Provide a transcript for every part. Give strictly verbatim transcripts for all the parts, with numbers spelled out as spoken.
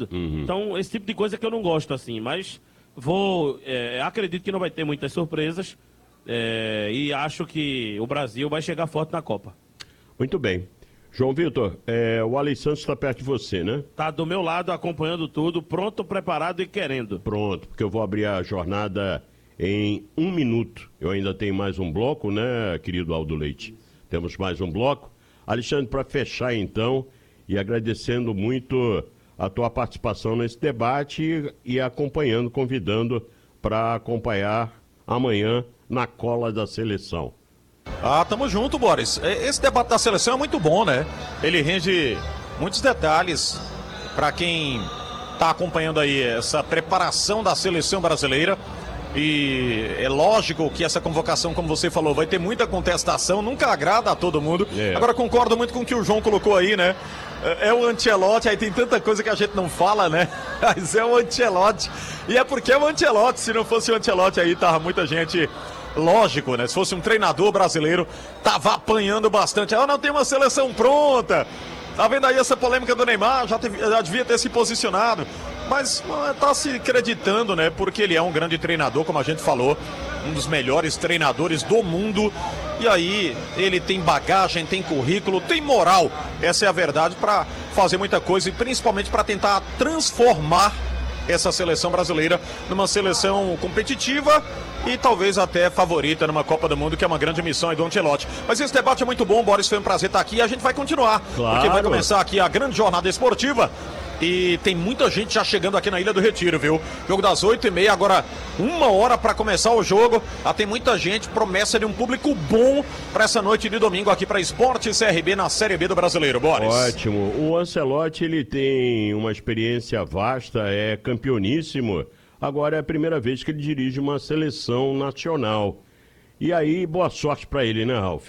jogando. Uhum. Então, esse tipo de coisa que eu não gosto, assim. Mas vou... É, acredito que não vai ter muitas surpresas. É, e acho que o Brasil vai chegar forte na Copa. Muito bem. João Vitor, é, o Alex Santos está perto de você, né? Tá do meu lado, acompanhando tudo, pronto, preparado e querendo. Pronto, porque eu vou abrir a jornada em um minuto. Eu ainda tenho mais um bloco, né, querido Aldo Leite? Temos mais um bloco. Alexandre, para fechar então, e agradecendo muito a tua participação nesse debate e, e acompanhando, convidando para acompanhar amanhã na cola da seleção. Ah, tamo junto, Boris. Esse debate da seleção é muito bom, né? Ele rende muitos detalhes para quem tá acompanhando aí essa preparação da seleção brasileira. E é lógico que essa convocação, como você falou, vai ter muita contestação, nunca agrada a todo mundo. É. Agora, concordo muito com o que o João colocou aí, né? É o Ancelotti, aí tem tanta coisa que a gente não fala, né? Mas é o Ancelotti. E é porque é o Ancelotti, se não fosse o Ancelotti aí, tava muita gente... Lógico, né? Se fosse um treinador brasileiro, tava apanhando bastante. Ah, não tem uma seleção pronta. Tá vendo aí essa polêmica do Neymar? Já, teve, já devia ter se posicionado. Mas tá se acreditando, né? Porque ele é um grande treinador, como a gente falou. Um dos melhores treinadores do mundo. E aí, ele tem bagagem, tem currículo, tem moral. Essa é a verdade para fazer muita coisa e principalmente para tentar transformar essa seleção brasileira numa seleção competitiva e talvez até favorita numa Copa do Mundo, que é uma grande missão aí do Ancelotti. Mas esse debate é muito bom, Boris, foi um prazer estar aqui e a gente vai continuar, claro. Porque vai começar aqui a grande jornada esportiva e tem muita gente já chegando aqui na Ilha do Retiro, viu? Jogo das oito e meia, agora uma hora para começar o jogo. Ah, tem muita gente, promessa de um público bom para essa noite de domingo aqui para Sport C R B na Série B do Brasileiro, Boris. Ótimo. O Ancelotti, ele tem uma experiência vasta, é campeoníssimo. Agora é a primeira vez que ele dirige uma seleção nacional. E aí, boa sorte para ele, né, Ralf?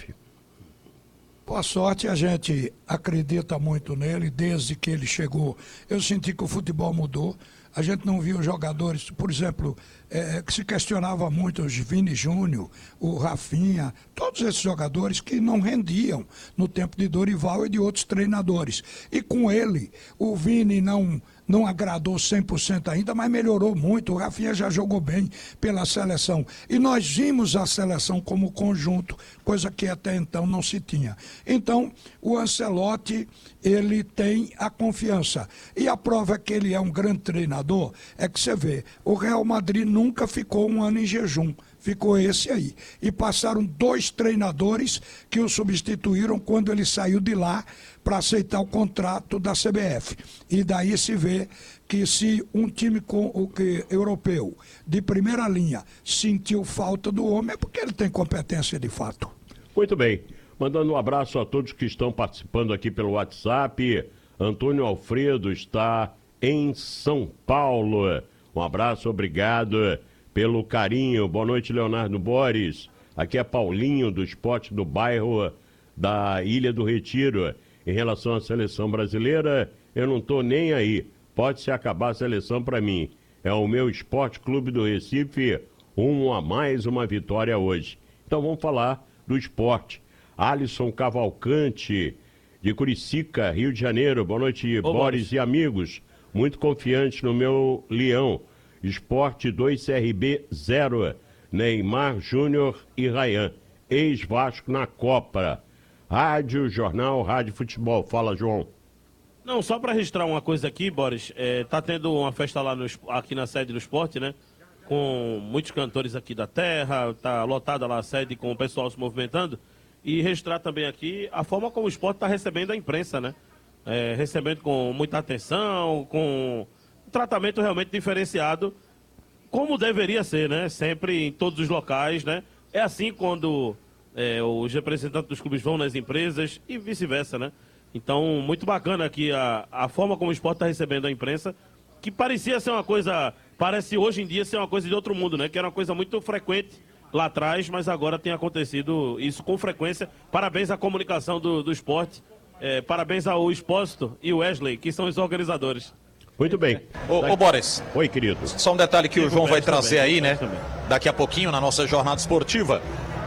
Boa sorte, a gente acredita muito nele desde que ele chegou. Eu senti que o futebol mudou. A gente não viu jogadores, por exemplo, é, que se questionava muito o Vini Júnior, o Rafinha, todos esses jogadores que não rendiam no tempo de Dorival e de outros treinadores. E com ele, o Vini não, não agradou cem por cento ainda, mas melhorou muito. O Rafinha já jogou bem pela seleção. E nós vimos a seleção como conjunto, coisa que até então não se tinha. Então, o Ancelotti, ele tem a confiança. E a prova que ele é um grande treinador é que você vê, o Real Madrid nunca ficou um ano em jejum, ficou esse aí. E passaram dois treinadores que o substituíram quando ele saiu de lá para aceitar o contrato da C B F. E daí se vê que se um time com, o que, europeu de primeira linha sentiu falta do homem, é porque ele tem competência de fato. Muito bem. Mandando um abraço a todos que estão participando aqui pelo WhatsApp. Antônio Alfredo está em São Paulo. Um abraço, obrigado pelo carinho. Boa noite, Leonardo Boris. Aqui é Paulinho, do Esporte do Bairro da Ilha do Retiro. Em relação à seleção brasileira, eu não estou nem aí. Pode se acabar a seleção para mim. É o meu Esporte Clube do Recife, um a mais, uma vitória hoje. Então vamos falar do esporte. Alisson Cavalcante, de Curicica, Rio de Janeiro. Boa noite, Ô, Boris, Boris e amigos. Muito confiante no meu Leão. Esporte dois C R B zero. Neymar Júnior e Rayan. Ex-Vasco na Copa. Rádio, jornal, rádio futebol. Fala, João. Não, só para registrar uma coisa aqui, Boris. É, tá tendo uma festa lá no, aqui na sede do esporte, né? Com muitos cantores aqui da terra. Tá lotada lá a sede com o pessoal se movimentando. E registrar também aqui a forma como o esporte está recebendo a imprensa, né? É, recebendo com muita atenção, com um tratamento realmente diferenciado, como deveria ser, né? Sempre em todos os locais, né? É assim quando é, os representantes dos clubes vão nas empresas e vice-versa, né? Então, muito bacana aqui a, a forma como o esporte está recebendo a imprensa, que parecia ser uma coisa, parece hoje em dia ser uma coisa de outro mundo, né? Que era uma coisa muito frequente lá atrás, mas agora tem acontecido isso com frequência. Parabéns à comunicação do, do esporte, é, parabéns ao Expósito e o Wesley, que são os organizadores. Muito bem. Ô, ô Boris. Oi, querido. Só um detalhe que o João vai trazer aí, né? Daqui a pouquinho, na nossa jornada esportiva.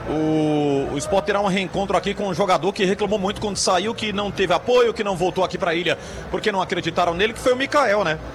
O, o Sport terá um reencontro aqui com um jogador que reclamou muito quando saiu, que não teve apoio, que não voltou aqui para a ilha porque não acreditaram nele, que foi o Mikael, né?